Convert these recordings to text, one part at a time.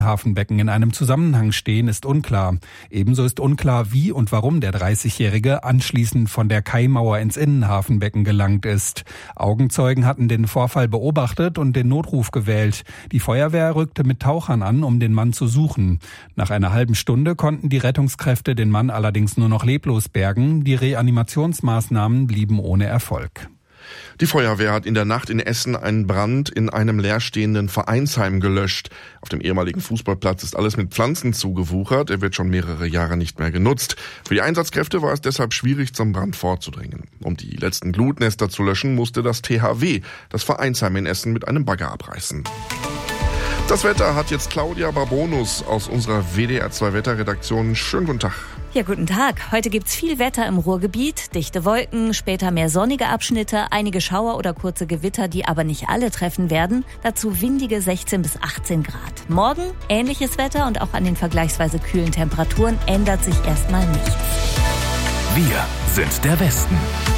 Hafenbecken in einem Zusammenhang stehen, ist unklar. Ebenso ist unklar, wie und warum der 30-Jährige anschließend von der Kaimauer ins Innenhafenbecken gelangt ist. Augenzeugen hatten den Vorfall beobachtet und den Notruf gewählt. Die Feuerwehr rückte mit Tauchern an, um den Mann zu suchen. Nach einer halben Stunde konnten die Rettungskräfte den Mann allerdings nur noch leblos bergen. Die Reanimationsmaßnahmen blieben ohne Erfolg. Die Feuerwehr hat in der Nacht in Essen einen Brand in einem leerstehenden Vereinsheim gelöscht. Auf dem ehemaligen Fußballplatz ist alles mit Pflanzen zugewuchert. Er wird schon mehrere Jahre nicht mehr genutzt. Für die Einsatzkräfte war es deshalb schwierig, zum Brand vorzudringen. Um die letzten Glutnester zu löschen, musste das THW das Vereinsheim in Essen mit einem Bagger abreißen. Das Wetter hat jetzt Claudia Barbonus aus unserer WDR2-Wetterredaktion. Schönen guten Tag. Ja, guten Tag. Heute gibt's viel Wetter im Ruhrgebiet, dichte Wolken, später mehr sonnige Abschnitte, einige Schauer oder kurze Gewitter, die aber nicht alle treffen werden. Dazu windige 16 bis 18 Grad. Morgen ähnliches Wetter und auch an den vergleichsweise kühlen Temperaturen ändert sich erstmal nichts. Wir sind der Westen.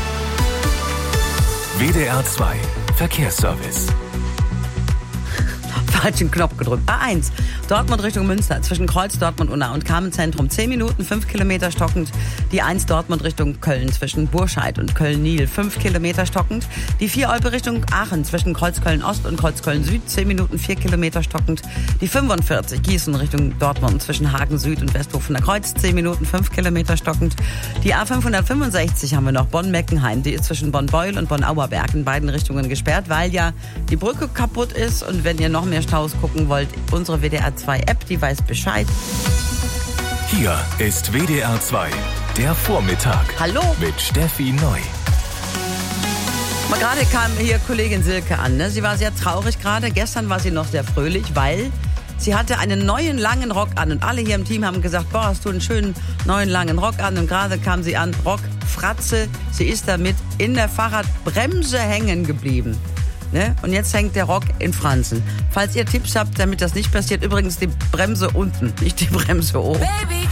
WDR 2 Verkehrsservice. Falschen Knopf gedrückt. A1, Dortmund Richtung Münster, zwischen Kreuz, Dortmund, Unna und Kamenz-Zentrum 10 Minuten, 5 Kilometer stockend. Die 1 Dortmund Richtung Köln, zwischen Burscheid und Köln-Nil, 5 Kilometer stockend. Die 4 Olpe Richtung Aachen, zwischen Kreuzköln-Ost und Kreuzköln-Süd, 10 Minuten, 4 Kilometer stockend. Die 45 Gießen Richtung Dortmund, zwischen Hagen-Süd und Westhofener Kreuz, 10 Minuten, 5 Kilometer stockend. Die A565 haben wir noch, Bonn-Meckenheim, die ist zwischen Bonn-Beuel und Bonn-Auerberg in beiden Richtungen gesperrt, weil ja die Brücke kaputt ist. Und wenn ihr noch mehr Staus gucken wollt, unsere WDR 2 App, die weiß Bescheid. Hier ist WDR 2, der Vormittag. Hallo. Mit Steffi Neu. Mal gerade kam hier Kollegin Silke an. Ne? Sie war sehr traurig gerade. Gestern war sie noch sehr fröhlich, weil sie hatte einen neuen langen Rock an. Und alle hier im Team haben gesagt, boah, hast du einen schönen neuen langen Rock an. Und gerade kam sie an, Rock, Fratze. Sie ist damit in der Fahrradbremse hängen geblieben. Ne? Und jetzt hängt der Rock in Franzen. Falls ihr Tipps habt, damit das nicht passiert, übrigens die Bremse unten, nicht die Bremse oben. Baby,